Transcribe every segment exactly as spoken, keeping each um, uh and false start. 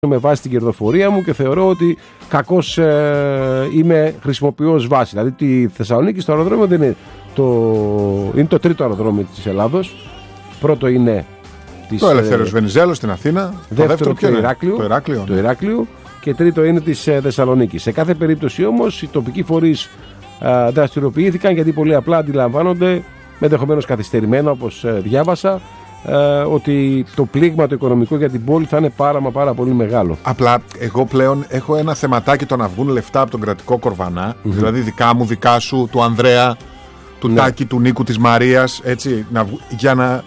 με βάση την κερδοφορία μου και θεωρώ ότι κακώς ε, είμαι χρησιμοποιώ ως βάση. Δηλαδή τη Θεσσαλονίκη στο αεροδρόμιο δεν είναι το, είναι το τρίτο αεροδρόμιο της Ελλάδος. Πρώτο είναι της, το Ελευθέριος ε, Βενιζέλος στην Αθήνα. Δεύτερο το Ηράκλειο, το Ηράκλειο, το Ηράκλειο και τρίτο είναι της ε, Θεσσαλονίκης. Σε κάθε περίπτωση όμως οι τοπικοί φορείς ε, δραστηριοποιήθηκαν γιατί πολύ απλά αντιλαμβάνονται, ενδεχομένως καθυστερημένα όπως ε, διάβασα, Uh, ότι το πλήγμα το οικονομικό για την πόλη θα είναι πάρα μα πάρα πολύ μεγάλο. Απλά εγώ πλέον έχω ένα θεματάκι το να βγουν λεφτά από τον κρατικό κορβανά, mm-hmm. δηλαδή δικά μου, δικά σου, του Ανδρέα, του ναι. Τάκη, του Νίκου, της Μαρίας, έτσι, να, για να,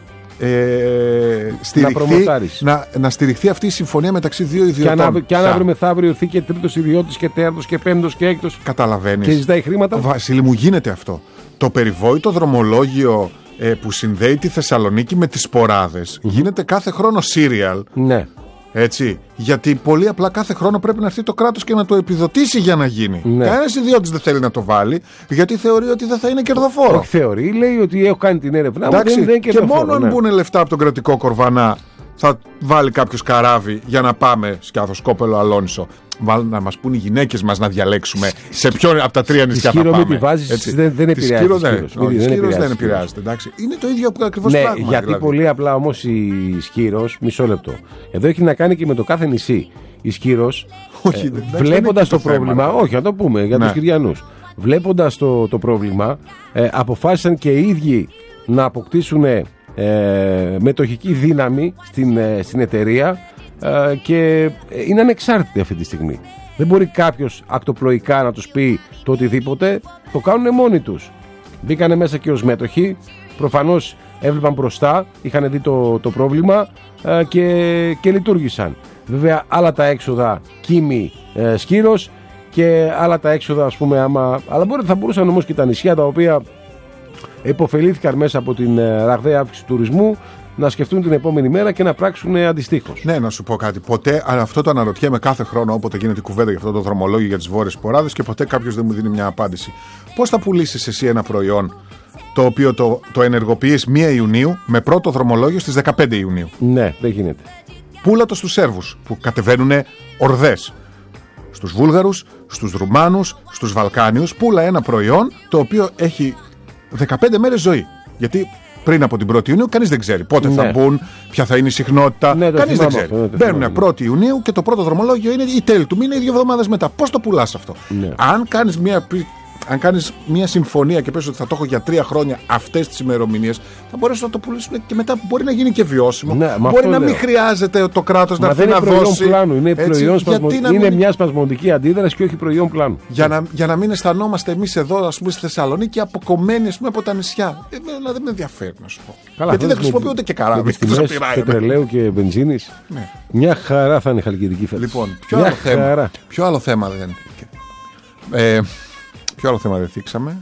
ε, στηριχθεί, να, να, να στηριχθεί αυτή η συμφωνία μεταξύ δύο ιδιωτών. Και αν αύριο μεθαύριο έρθει και τρίτος ιδιώτης και τέταρτος και πέμπτος και έκτος. Καταλαβαίνεις. Και ζητάει χρήματα. Βασίλη μου, γίνεται αυτό. Το περιβόητο δρομολόγιο που συνδέει τη Θεσσαλονίκη με τις Σποράδες mm-hmm. γίνεται κάθε χρόνο serial. Ναι. Έτσι. Γιατί πολύ απλά κάθε χρόνο πρέπει να έρθει το κράτος και να το επιδοτήσει για να γίνει. Ναι. Κανένας ιδιώτης δεν θέλει να το βάλει γιατί θεωρεί ότι δεν θα είναι κερδοφόρο. Όχι, θεωρεί, λέει ότι έχω κάνει την έρευνά μου. Εντάξει, δεν, δεν είναι κερδοφόρο. Και μόνο ναι. αν μπουν λεφτά από τον κρατικό κορβανά θα βάλει κάποιος καράβι για να πάμε Σκιάθο, Σκόπελο, Αλόνισο. Βάλουν να μας πούν οι γυναίκες μας να διαλέξουμε σε ποιο από τα τρία νησιά θα πάμε. Τη βάζεις, δεν, δεν επηρεάζει. Σκύρο δεν, δεν, δεν, δεν επηρεάζεται. Εντάξει. Είναι το ίδιο ακριβώς ναι, πράγμα. Γιατί δηλαδή. πολύ απλά όμως η Σκύρος, μισό λεπτό. Εδώ έχει να κάνει και με το κάθε νησί. Η Σκύρος, όχι, ε, βλέποντας το, το πρόβλημα, θέμα, όχι να το πούμε για ναι. τους Κυριανούς, βλέποντας το, το πρόβλημα, ε, αποφάσισαν και οι ίδιοι να αποκτήσουν ε, μετοχική δύναμη στην, ε, στην εταιρεία ε, και είναι ανεξάρτητοι αυτή τη στιγμή. Δεν μπορεί κάποιος ακτοπλοϊκά να τους πει το οτιδήποτε, το κάνουν μόνοι τους. Μπήκανε μέσα και ως μέτοχοι, προφανώς έβλεπαν μπροστά, είχαν δει το, το πρόβλημα ε, και, και λειτουργήσαν. Βέβαια άλλα τα έξοδα Κίμη, ε, Σκύρος και άλλα τα έξοδα ας πούμε άμα... Αλλά μπορεί, θα μπορούσαν όμως και τα νησιά τα οποία υποφελήθηκαν μέσα από την ε, ραγδαία αύξηση του τουρισμού να σκεφτούν την επόμενη μέρα και να πράξουν αντιστοίχως. Ναι, να σου πω κάτι. Ποτέ, αλλά αυτό το αναρωτιέμαι κάθε χρόνο όποτε γίνεται κουβέντα για αυτό το δρομολόγιο για τις Βόρειες Σποράδες και ποτέ κάποιος δεν μου δίνει μια απάντηση. Πώς θα πουλήσεις εσύ ένα προϊόν το οποίο το, το ενεργοποιείς πρώτη Ιουνίου με πρώτο δρομολόγιο στις δεκαπέντε Ιουνίου? Ναι, δεν γίνεται. Πούλα το στους Σέρβους που κατεβαίνουν ορδές. Στους Βούλγαρους, στους Ρουμάνους, στους Βαλκάνιους. Πούλα ένα προϊόν το οποίο έχει δεκαπέντε μέρες ζωή. Γιατί πριν από την πρώτη Ιουνίου κανείς δεν ξέρει πότε ναι. θα μπουν, ποια θα είναι η συχνότητα. Ναι, κανείς δεν ξέρει. Αυτό, μπαίνουν πρώτη Ιουνίου και το πρώτο δρομολόγιο είναι η τέλη του μήνα ή δύο εβδομάδες μετά. Πώς το πουλάς αυτό? Ναι. Αν κάνεις μια. Αν κάνεις μια συμφωνία και πες ότι θα το έχω για τρία χρόνια αυτές τις ημερομηνίες, θα μπορέσουν να το πουλήσουν και μετά μπορεί να γίνει και βιώσιμο. Ναι, μπορεί να λέω. Μην χρειάζεται το κράτος να έρθει να δώσει. Πλάνου. Είναι, προϊόν σπασμο... είναι μην... μια σπασμωδική αντίδραση και όχι προϊόν πλάνου. Για να, για να μην αισθανόμαστε εμείς εδώ, ας πούμε, στη Θεσσαλονίκη αποκομμένοι ας πούμε, από τα νησιά. Ε, δεν με ενδιαφέρει να σου πω. Καλά, γιατί δεν χρησιμοποιούνται και καράβι. Με τις πετρελαίου και βενζίνης. Ναι. Μια χαρά θα είναι η Χαλκιδική φέτος. Λοιπόν, ποιο άλλο θέμα δεν είναι. Ποιο άλλο θέμα δεν θίξαμε?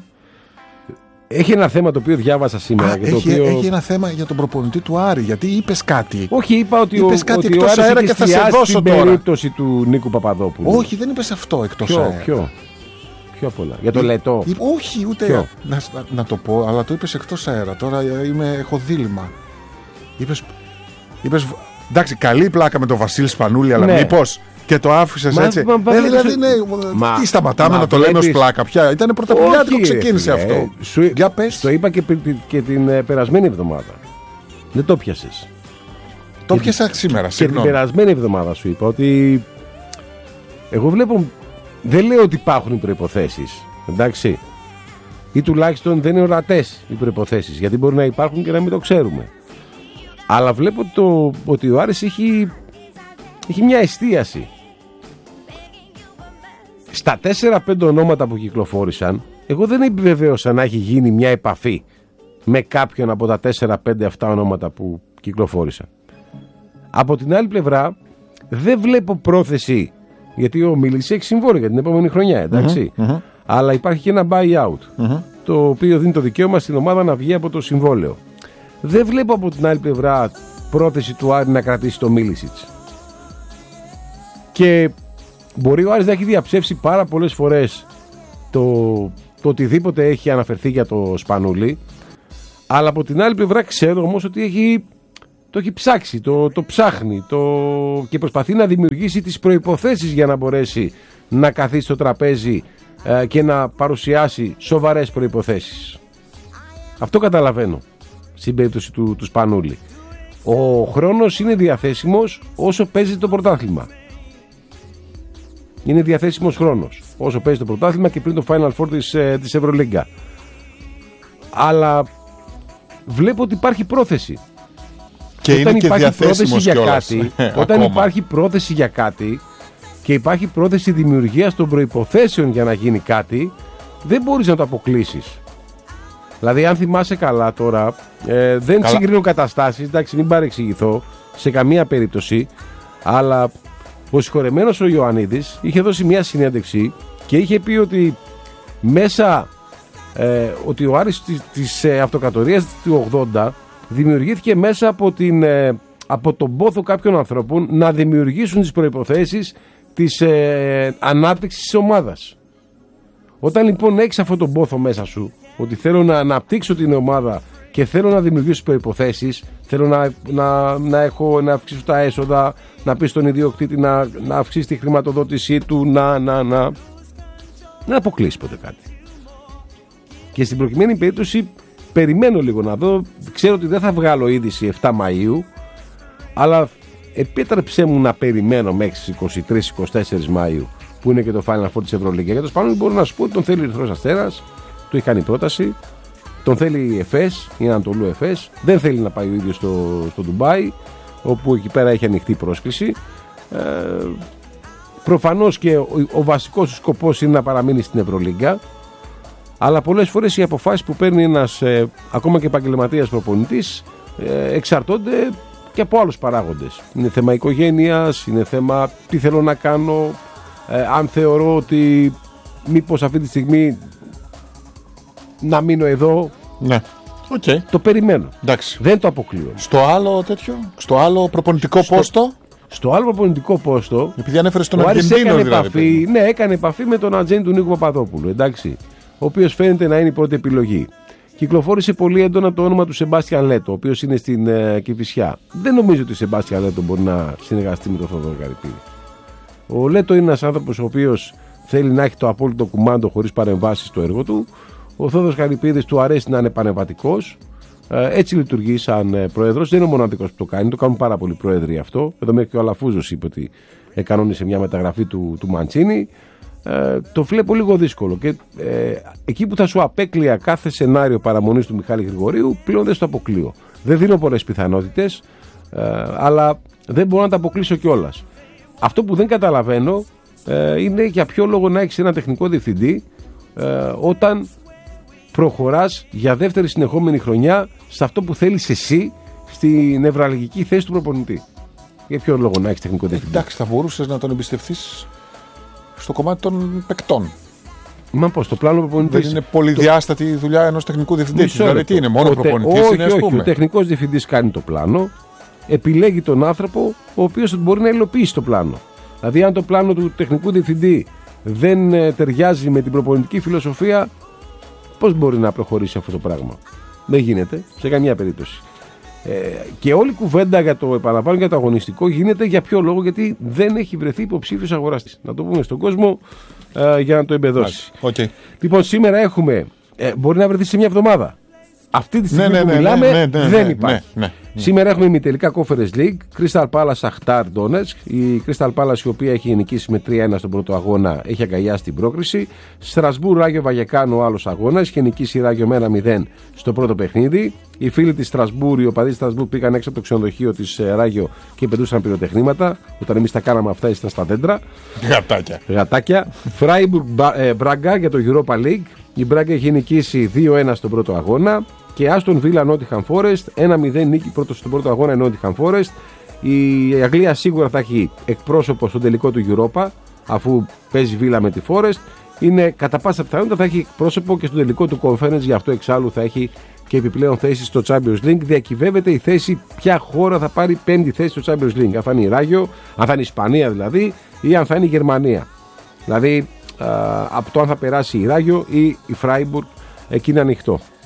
Έχει ένα θέμα το οποίο διάβασα σήμερα. Α, και έχει, το οποίο... έχει ένα θέμα για τον προπονητή του Άρη. Γιατί είπες κάτι. Όχι, είπα ότι είπες ο, κάτι ότι εκτός ο αέρα και θα σε δώσω στην τώρα. περίπτωση του Νίκου Παπαδόπουλου. Όχι, δεν είπες αυτό εκτός ποιο, αέρα. Ποιο, ποιο απ' όλα. Για το Λετό. Εί, όχι, ούτε. Να, να, να το πω, αλλά το είπες εκτός αέρα. Τώρα είμαι, έχω δίλημμα. Είπες, είπες. Εντάξει, καλή πλάκα με τον Βασίλη Σπανούλη, αλλά ναι. μήπως. Και το άφησες μα, έτσι. Μα, μα, ε, δηλαδή, ναι, μα, τι σταματάμε μα, να το λέμε ως πλάκα πια. Ήταν πρωταπηλιάτικο, ξεκίνησε αυτό. Ε, σου, Για πες. Το είπα και, και την ε, περασμένη εβδομάδα. Δεν το πιάσες. Το πιάσα σήμερα, και την περασμένη εβδομάδα σου είπα ότι εγώ βλέπω. Δεν λέω ότι υπάρχουν οι προϋποθέσεις. Εντάξει. Ή τουλάχιστον δεν είναι ορατές οι προϋποθέσεις. Γιατί μπορεί να υπάρχουν και να μην το ξέρουμε. Αλλά βλέπω το, ότι ο Άρης έχει. Έχει μια εστίαση. Στα τέσσερα πέντε ονόματα που κυκλοφόρησαν, εγώ δεν επιβεβαίωσα να έχει γίνει μια επαφή με κάποιον από τα τέσσερα πέντε αυτά ονόματα που κυκλοφόρησαν. Από την άλλη πλευρά, δεν βλέπω πρόθεση, γιατί ο Μίλης έχει συμβόλαιο για την επόμενη χρονιά, εντάξει. Mm-hmm, mm-hmm. Αλλά υπάρχει και ένα buyout, mm-hmm. το οποίο δίνει το δικαίωμα στην ομάδα να βγει από το συμβόλαιο. Δεν βλέπω από την άλλη πλευρά πρόθεση του Άρη να κρατήσει το Μίλησιτς. Και μπορεί ο Άρης να έχει διαψεύσει πάρα πολλές φορές το, το οτιδήποτε έχει αναφερθεί για το Σπανούλη, αλλά από την άλλη πλευρά ξέρω όμως ότι έχει το έχει ψάξει, το, το ψάχνει το... και προσπαθεί να δημιουργήσει τις προϋποθέσεις για να μπορέσει να καθίσει στο τραπέζι ε, και να παρουσιάσει σοβαρές προϋποθέσεις. Αυτό καταλαβαίνω στην περίπτωση του, του Σπανούλη. Ο χρόνος είναι διαθέσιμος όσο παίζει το πρωτάθλημα. Είναι διαθέσιμος χρόνος όσο παίζει το πρωτάθλημα και πριν το Final Four της, ε, της Ευρωλίγκα. Αλλά βλέπω ότι υπάρχει πρόθεση. Και όταν είναι και υπάρχει πρόθεση για κιόλας. κάτι, όταν υπάρχει πρόθεση για κάτι και υπάρχει πρόθεση δημιουργίας των προϋποθέσεων για να γίνει κάτι, δεν μπορείς να το αποκλείσεις. Δηλαδή, αν θυμάσαι καλά τώρα, ε, δεν καλά. συγκρίνω καταστάσεις, εντάξει, μην παρεξηγηθώ σε καμία περίπτωση, αλλά ο συγχωρεμένος ο Ιωαννίδης είχε δώσει μια συνέντευξη και είχε πει ότι μέσα ε, ότι ο Άρης της, της ε, αυτοκρατορίας του ογδόντα δημιουργήθηκε μέσα από, την, ε, από τον πόθο κάποιων ανθρώπων να δημιουργήσουν τις προϋποθέσεις της ε, ανάπτυξης της ομάδας. Όταν λοιπόν έχεις αυτόν τον πόθο μέσα σου, ότι θέλω να αναπτύξω την ομάδα και θέλω να δημιουργήσω προϋποθέσεις, θέλω να, να, να, έχω, να αυξήσω τα έσοδα, να πει στον ιδιοκτήτη να, να αυξήσει τη χρηματοδότησή του, να, να, να, να αποκλείσει ποτέ κάτι. Και στην προκειμένη περίπτωση περιμένω λίγο να δω, ξέρω ότι δεν θα βγάλω είδηση εφτά Μαΐου, αλλά επέτρεψέ μου να περιμένω μέχρι τις είκοσι τρεις είκοσι τέσσερις Μαΐου, που είναι και το Final Four της Ευρωλίγκα. Για το Σπανούλη μπορώ να σου πω ότι τον θέλει ο Ερυθρός Αστέρας, του έχει κάνει πρόταση, τον θέλει η ΕΦΕΣ, η Ανατολού ΕΦΕΣ, δεν θέλει να πάει ο ίδιος στο, στο Ντουμπάι, όπου εκεί πέρα έχει ανοιχτή πρόσκληση. Ε, προφανώς και ο, ο βασικός του σκοπός είναι να παραμείνει στην Ευρωλίγκα, αλλά πολλές φορές οι αποφάσεις που παίρνει ένας ε, ακόμα και επαγγελματίας προπονητής ε, εξαρτώνται και από άλλους παράγοντες. Είναι θέμα οικογένειας, είναι θέμα τι θέλω να κάνω, ε, αν θεωρώ ότι μήπως αυτή τη στιγμή να μείνω εδώ. Ναι. Okay. Το περιμένω. Εντάξει. Δεν το αποκλείω. Στο άλλο τέτοιο, στο άλλο προπονητικό στο, πόστο. Στο άλλο προπονητικό πόστο. Επειδή ανέφερε στον Αργεντίνο δηλαδή. Επαφή, ναι, έκανε επαφή με τον ατζέντη του Νίκου Παπαδόπουλου. Εντάξει. Ο οποίος φαίνεται να είναι η πρώτη επιλογή. Κυκλοφόρησε πολύ έντονα το όνομα του Σεμπάστιαν Λέτο, ο οποίος είναι στην ε, Κηφισιά. Δεν νομίζω ότι ο Σεμπάστιαν Λέτο μπορεί να συνεργαστεί με τον Θόδωρο Καρυπίδη. Ο Λέτο είναι ένας άνθρωπος ο οποίος θέλει να έχει το απόλυτο κουμάντο χωρίς παρεμβάσεις στο έργο του. Ο Θόδωρος Καρυπίδης του αρέσει να είναι πανεμβατικός. Ε, έτσι λειτουργεί σαν ε, πρόεδρος. Δεν είναι ο μοναδικός που το κάνει, το κάνουν πάρα πολλοί πρόεδροι αυτό. Εδώ μέχρι και ο Αλαφούζος είπε ότι εκανόνισε μια μεταγραφή του, του Μαντσίνη. Ε, το βλέπω λίγο δύσκολο και ε, εκεί που θα σου απέκλεια κάθε σενάριο παραμονής του Μιχάλη Γρηγορίου, πλέον δεν στο αποκλείω. Δεν δίνω πολλές πιθανότητες, ε, αλλά δεν μπορώ να τα αποκλείσω κιόλας. Αυτό που δεν καταλαβαίνω ε, είναι για ποιο λόγο να έχεις ένα τεχνικό διευθυντή ε, όταν προχωράς για δεύτερη συνεχόμενη χρονιά σε αυτό που θέλεις εσύ στην νευραλγική θέση του προπονητή. Για ποιο λόγο να έχεις τεχνικό διευθυντή? Εντάξει, θα μπορούσες να τον εμπιστευτείς στο κομμάτι των παικτών. Μα πώς, το πλάνο προπονητής. Δεν είναι πολυδιάστατη η δουλειά ενός τεχνικού διευθυντή. Δηλαδή, τι είναι, μόνο ο προπονητής όχι, είναι, ας όχι, πούμε. ο τεχνικός διευθυντής κάνει το πλάνο, επιλέγει τον άνθρωπο ο οποίος μπορεί να υλοποιήσει το πλάνο. Δηλαδή, αν το πλάνο του τεχνικού διευθυντή δεν ε, ταιριάζει με την προπονητική φιλοσοφία, πώς μπορεί να προχωρήσει αυτό το πράγμα? Δεν γίνεται σε καμία περίπτωση. Ε, και όλη η κουβέντα για το επαναλαμβάνω για το αγωνιστικό γίνεται για ποιο λόγο? Γιατί δεν έχει βρεθεί υποψήφιος αγοραστής. Να το πούμε στον κόσμο ε, για να το εμπεδώσει. Okay. Λοιπόν, σήμερα έχουμε. Ε, μπορεί να βρεθεί σε μια εβδομάδα. Αυτή τη στιγμή ναι, ναι, που ναι, μιλάμε ναι, ναι, ναι, δεν ναι, υπάρχει. Ναι, ναι, ναι. Σήμερα έχουμε ημιτελικά Conference League. Crystal Palace Shakhtar Donetsk. Η Crystal Palace, η οποία έχει νικήσει με τρία ένα στον πρώτο αγώνα, έχει αγκαλιάσει την πρόκριση. Στρασβούρ Ράγιο Βαγεκάνο, ο άλλος αγώνας. Είχε νικήσει η Ράγιο με ένα μηδέν στο πρώτο παιχνίδι. Οι φίλοι της Στρασβούρ, οι οπαδοί της Στρασβούρ, πήγαν έξω από το ξενοδοχείο της Ράγιο και πετούσαν πυροτεχνήματα. Όταν εμείς τα κάναμε αυτά, ήσταν στα δέντρα. Γατάκια. Γατάκια. Φράιμπουργκ Μπράγκα για το Europa League. Η Μπράγκα έχει νικήσει δύο ένα στον πρώτο αγώνα. Και Άστον Βίλα Νότιχαμ Φόρεστ, ένα μηδέν νίκη πρώτο στον πρώτο αγώνα Νότιχαμ Φόρεστ. Η Αγγλία σίγουρα θα έχει εκπρόσωπο στο τελικό του Europa, αφού παίζει Βίλα με τη Φόρεστ. Είναι κατά πάσα πιθανότητα θα έχει εκπρόσωπο και στο τελικό του Conference, γι' αυτό εξάλλου θα έχει και επιπλέον θέση στο Champions League. Διακυβεύεται η θέση ποια χώρα θα πάρει πέμπτη θέση στο Champions League. Αν θα είναι η Ράγιο, αν θα είναι η Ισπανία δηλαδή, ή αν θα είναι η Γερμανία. Δηλαδή α, από το αν θα περάσει η Ράγιο ή η Φράιμπουργκ, εκεί είναι ανοιχτό.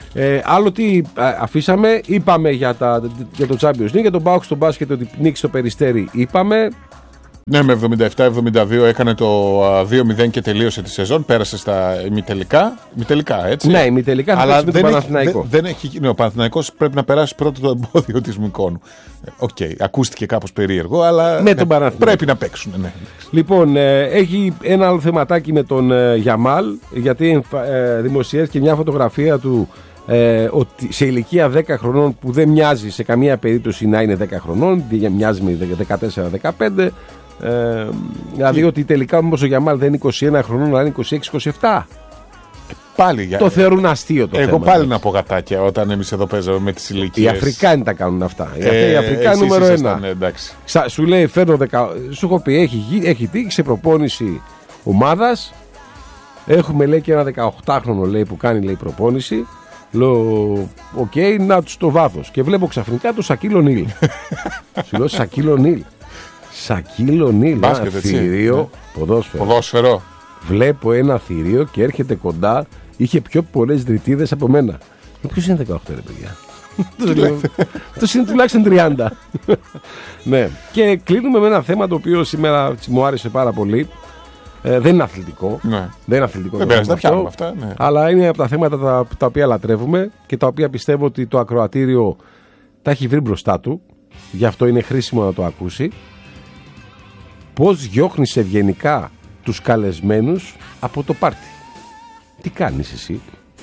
Ε, άλλο τι α, αφήσαμε, είπαμε για, τα, για το Champions League, για τον ΠΑΟΚ στο μπάσκετ ότι νίκησε το Περιστέρι, είπαμε. Ναι, με εβδομήντα επτά εβδομήντα δύο έκανε το δύο μηδέν και τελείωσε τη σεζόν. Πέρασε στα ημιτελικά. Ημιτελικά, έτσι. Ναι, ημιτελικά θα παίξει με τον Παναθηναϊκό. Δεν, δεν έχει, ναι, ο Παναθηναϊκός πρέπει να περάσει πρώτο το εμπόδιο της Μυκόνου. Οκ, okay, ακούστηκε κάπως περίεργο, αλλά με ναι, τον πρέπει να παίξουν. Ναι. Λοιπόν, ε, έχει ένα άλλο θεματάκι με τον ε, Γιαμάλ, γιατί ε, δημοσιεύτηκε μια φωτογραφία του ε, ότι σε ηλικία δέκα χρονών, που δεν μοιάζει σε καμία περίπτωση να είναι δέκα χρονών, μοιάζει με δεκατέσσερα δεκαπέντε. Ε, δηλαδή ότι τελικά όμως ο Γιαμάλ δεν είναι είκοσι ένα χρονών, αλλά είναι είκοσι έξι είκοσι επτά. Πάλι για... Το θεωρούν αστείο το Εγώ θέμα. πάλι να πω γατάκια όταν εμείς εδώ παίζαμε με τις ηλικίες. Οι Αφρικάνοι τα κάνουν αυτά. Ε, οι Αφρικάνοι νούμερο ένα. Ναι, εντάξει. Σου λέει, φέρνω δεκα... Σου έχω πει, έχει, έχει τύχει σε προπόνηση ομάδας. Έχουμε, λέει, και ένα δεκαοκτάχρονο, λέει, που κάνει, λέει, προπόνηση. Λέω, οκ, okay, να του το βάθος. Και βλέπω ξαφνικά το Σακίλ Ονίλ. Σου λέω, Σακίλ Ονίλ. Σακίλ Ονίλ. Ένα θηρίο, ναι. Ποδόσφαιρο. Ποδόσφαιρο. Βλέπω ένα θηρίο και έρχεται κοντά. Είχε πιο πολλές δρυτίδες από μένα. Ποιος είναι δεκαοκτώ, ρε παιδιά? Αυτός είναι τουλάχιστον τριάντα. Ναι. Και κλείνουμε με ένα θέμα το οποίο σήμερα μου άρεσε πάρα πολύ. Ε, δεν είναι αθλητικό. Ναι. Δεν είναι αθλητικό. Δεν πειράζει, τα πιάνουμε αυτά. Ναι. Αλλά είναι από τα θέματα τα, τα οποία λατρεύουμε και τα οποία πιστεύω ότι το ακροατήριο τα έχει βρει μπροστά του. Γι' αυτό είναι χρήσιμο να το ακούσει. Πώς διώχνεις ευγενικά τους καλεσμένους από το πάρτι? Τι κάνεις εσύ?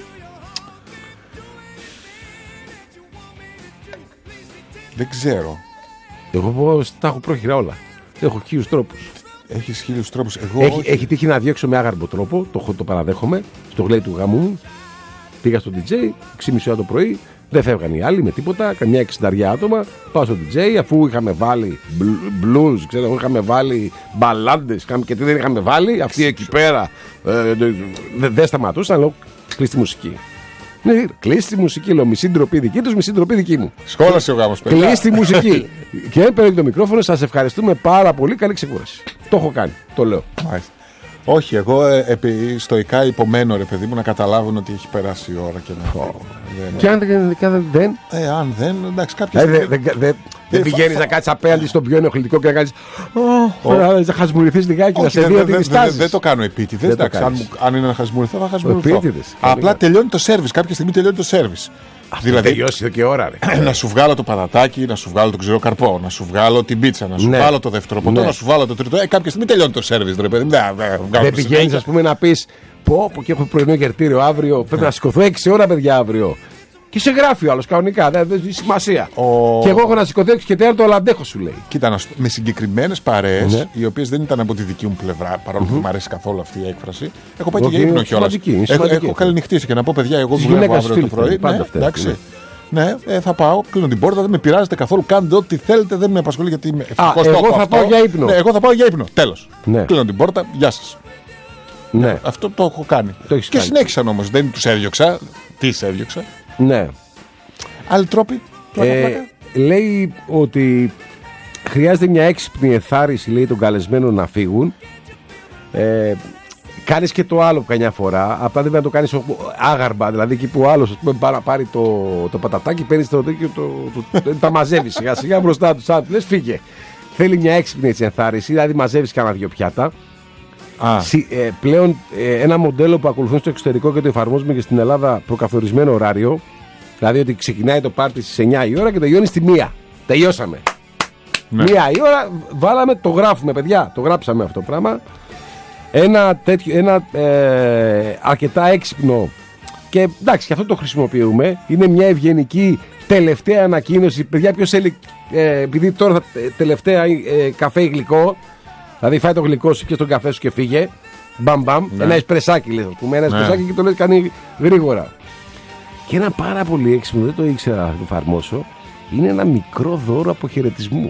Δεν ξέρω. Εγώ τα έχω πρόχειρα όλα. Έχω χίλιους τρόπους. Έχεις χίλιους τρόπους. Εγώ έχει, όχι. έχει τύχει να διώξω με άγαρμπο τρόπο. Το, το παραδέχομαι. Στο γλέι του γαμού μου. Πήγα στο ντι τζέι έξι και μισή ώρα το πρωί. Δεν φεύγαν οι άλλοι με τίποτα. Καμιά εξηνταριά άτομα. Πάω στο ντι τζέι, αφού είχαμε βάλει blues, ξέρω, είχαμε βάλει μπαλάντες και τι δεν είχαμε βάλει. Αυτοί εκεί πέρα ε, δεν δε σταματούσαν. Λέω, κλείσει τη μουσική. Ναι, κλείσει τη μουσική. Λέω, μισή ντροπή δική του, μισή ντροπή δική μου. Σκόλασε ο γάμος, παιδιά. Κλείσει τη μουσική. Και έπαιρνε το μικρόφωνο. Σας ευχαριστούμε πάρα πολύ. Καλή ξεκούραση. Το έχω κάνει. Το λέω. Μάλιστα. Όχι, εγώ ε, επί, στοικά υπομένω, ρε παιδί μου, να καταλάβουν ότι έχει περάσει η ώρα και να. Oh. Δεν, και αν δεν. δεν... Ε, αν δεν, εντάξει, κάποια στιγμή. Ε, δεν δε, δε, δε πηγαίνει να κάτσει απέναντι στον πιο ενοχλητικό και να κάνει. Oh, να χασμουριθεί λιγάκι, να σε δει ότι διστάζει. Δεν το κάνω επίτηδε. Εντάξει, αν, αν είναι να χασμουριθώ, θα χασμουριθώ. Απλά τελειώνει το σερβις. Κάποια στιγμή τελειώνει το σερβις. Δηλαδή, τελειώσει και ώρα, ρε. Να σου βγάλω το πατατάκι, να σου βγάλω το ξηρό καρπό, να σου βγάλω την πίτσα, να σου ναι. βγάλω το δεύτερο ποτό, ναι. να σου βγάλω το τρίτο. Ε, κάποια στιγμή τελειώνει το σερβις, ρε παιδί. Δεν πηγαίνει, α πούμε, να πει πω, πω και έχω πρωινό γερτήριο αύριο. Πρέπει να σηκωθώ έξι ώρα, παιδιά, αύριο. Και σε γράφει ο άλλο κανονικά, δεν έχει σημασία. Ο... Και εγώ έχω να σηκωθεί έξι και τέταρτο, αλλά αντέχω, σου λέει. Κοίτα, να σου... με συγκεκριμένες παρέες, ναι. οι οποίες δεν ήταν από τη δική μου πλευρά, παρόλο που mm-hmm. μου αρέσει καθόλου αυτή η έκφραση. Έχω πάει και για ύπνο κιόλας. Έχω, έχω καληνυχτήσει και να πω, παιδιά, εγώ δουλεύω αύριο το πρωί. Ναι, εντάξει. Ναι, ε, θα πάω, κλείνω την πόρτα, δεν με πειράζετε καθόλου. Κάντε ό,τι θέλετε, δεν με απασχολεί γιατί είμαι ευτυχώς. Εγώ θα πάω για ύπνο. Ναι, εγώ θα πάω για ύπνο. Τέλος. Ναι. Κλείνω την πόρτα, γεια σας. Ναι. Αυτό το έχω κάνει. Το και κάνει. Συνέχισαν όμως, δεν τους έδιωξα. Τι έδιωξα. Ναι. Άλλοι τρόποι. Ε, λέει ότι χρειάζεται μια έξυπνη εθάρρυνση, λέει, των καλεσμένων να φύγουν. Ε, Κάνεις και το άλλο καμιά φορά. Απλά δεν να το κάνεις άγαρμπα. Δηλαδή εκεί που ο άλλος πάει να πάρει το, το πατατάκι, παίρνει το τέτοιο, το, το, το, τα μαζεύει σιγά σιγά μπροστά του. Σαν λες, φύγε. Θέλει μια έξυπνη έτσι ενθάρρυνση, δηλαδή μαζεύεις κανένα δυο πιάτα. Α. Συ, ε, πλέον ε, ένα μοντέλο που ακολουθούν στο εξωτερικό και το εφαρμόζουμε και στην Ελλάδα, προκαθορισμένο ωράριο. Δηλαδή ότι ξεκινάει το πάρτι στις εννιά η ώρα και τελειώνει στη μία. Τελειώσαμε. Ναι. Μία η ώρα, βάλαμε, το γράφουμε, παιδιά. Το γράψαμε αυτό το πράγμα. Ένα, τέτοιο, ένα ε, αρκετά έξυπνο και εντάξει, και αυτό το χρησιμοποιούμε. Είναι μια ευγενική τελευταία ανακοίνωση. Παιδιά, ποιος θέλει, ε, επειδή τώρα θα, τελευταία ε, καφέ ή γλυκό, δηλαδή φάει το γλυκό σου και στον καφέ σου και φύγε. Μπαμ μπαμ, ναι. Ένα εσπρεσάκι, λέει, πούμε, ένα ναι. εσπρεσάκι και το λέει κάνει γρήγορα. Και ένα πάρα πολύ έξυπνο, δεν το ήξερα να το εφαρμόσω, είναι ένα μικρό δώρο αποχαιρετισμού.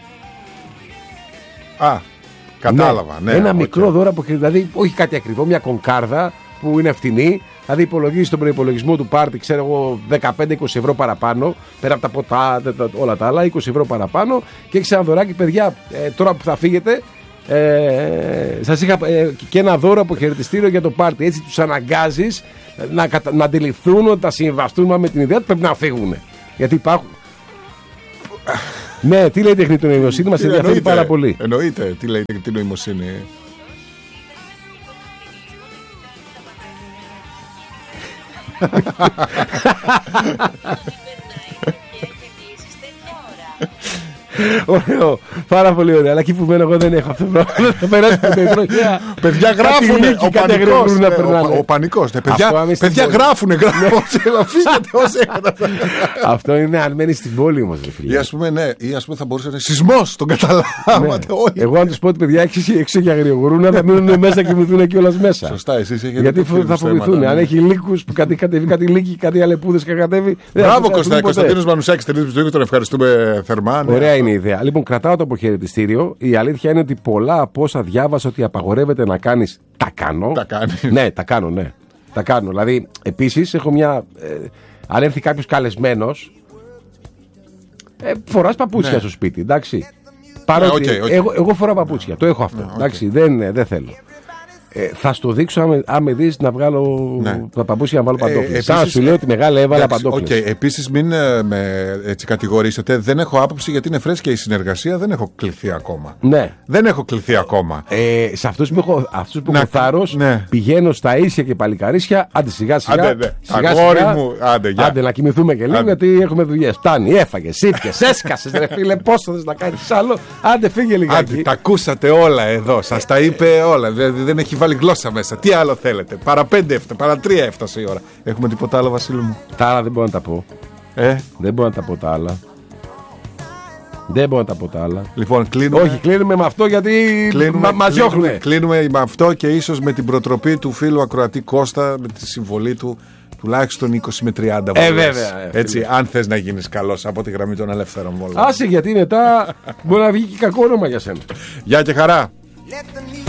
Α. Κατάλαβα, ναι. ναι ένα okay. μικρό δώρο από δηλαδή όχι κάτι ακριβό, μια κονκάρδα που είναι φτηνή. Δηλαδή υπολογίζει τον προϋπολογισμό του πάρτι, ξέρω εγώ, δεκαπέντε με είκοσι ευρώ παραπάνω, πέρα από τα ποτά, όλα τα άλλα, είκοσι ευρώ παραπάνω και έχει ένα δωράκι, παιδιά, ε, τώρα που θα φύγετε, Ε, σας είχα ε, και ένα δώρο από χαιρετιστήριο για το πάρτι. Έτσι τους αναγκάζεις να, κατα... να αντιληφθούν ότι θα συμβαστούν με την ιδέα ότι πρέπει να φύγουν. Γιατί υπάρχουν. Ναι, τι λέει η τεχνητή νοημοσύνη, μας ενδιαφέρει πάρα πολύ. Εννοείται, τι λέει η τεχνητή νοημοσύνη. Ωραίο, πάρα πολύ ωραίο. Αλλά εκεί που μένω εγώ δεν έχω αυτό το πρόβλημα. Θα περάσει την τροχιά. Παιδιά γράφουνε. Ο πανικός. Ο πανικός. Παιδιά γράφουνε. Αυτό είναι αν μένει στην πόλη όμως. Ή ας πούμε, ναι, ή ας πούμε θα μπορούσε να είναι σεισμός. Τον καταλάβατε όλοι. Εγώ αν τους πω ότι παιδιά έξω για αγριογουρούνα θα μείνουν μέσα και κοιμηθούν κιόλας μέσα. Σωστά, εσείς έχετε. Γιατί θα φοβηθούν. Αν έχει λύκους που κατεβεί κάτι λύκοι, κάτι αλεπούδες και κατέβει. Μπράβο Κωνσταντίνος Μανουσάκης, τον ευχαριστούμε θερμά. Ωραία είναι η ιδέα. Λοιπόν, κρατάω το αποχαιρετιστήριο. Η αλήθεια είναι ότι πολλά από όσα διάβασα ότι απαγορεύεται να κάνεις, τα κάνω. Τα κάνει. Ναι, τα κάνω, ναι. Τα κάνω. Δηλαδή, επίσης, έχω μια. Ε, αν έρθει κάποιος καλεσμένος, ε, φοράς παπούτσια ναι. στο σπίτι, εντάξει. Παρότι yeah, okay, okay. Εγώ, εγώ φοράω παπούτσια, το έχω αυτό. Yeah, okay. Εντάξει, δεν, δεν θέλω. Ε, θα στο δείξω αν, αν με δεις να βγάλω ναι. τα παπούτσια να βάλω παντόφλες. Ε, Σαν σου λέω ότι μεγάλη έβαλα παντόφλες. Okay. Επίσης μην ε, με έτσι κατηγορήσετε. Δεν έχω άποψη γιατί είναι φρέσκια η συνεργασία. Δεν έχω κληθεί ακόμα. Ναι. Δεν έχω κληθεί ακόμα. Ε, σε αυτούς που έχω, αυτούς που έχω θάρρος ναι. πηγαίνω στα ίσια και παλικαρίσια. Άντε σιγά σιγά. Άντε, ναι. σιγά, σιγά μου, άντε, άντε να κοιμηθούμε και λίγο άντε. Γιατί έχουμε δουλειές. Φτάνει, έφαγες, ήπιες, έσκασες ρε φίλε. Πόσο θες να κάνεις άλλο. Άντε φύγε λιγάκι. Τα ακούσατε όλα εδώ. Σας τα είπε όλα. Δεν έχει βάλει γλώσσα μέσα. Τι άλλο θέλετε. Παρά πέντε έφτα, παρά τρία έφτασε η ώρα. Έχουμε τίποτα άλλο, Βασίλη μου? Τα άλλα δεν μπορώ να τα πω. Ε? Δεν μπορώ να τα πω τα άλλα. Δεν μπορώ να τα πω τα άλλα. Λοιπόν, κλείνουμε. Όχι, κλείνουμε με αυτό γιατί μα, μας διώχνουμε. Κλείνουμε με αυτό και ίσως με την προτροπή του φίλου ακροατή Κώστα, με τη συμβολή του τουλάχιστον είκοσι με τριάντα βολές. Ε, βέβαια. Ε, Έτσι, αν θες να γίνεις καλός από τη γραμμή των ελεύθερων βολών. Άσε, γιατί μετά μπορεί να βγει και κακό όνομα για σένα. Γεια και χαρά.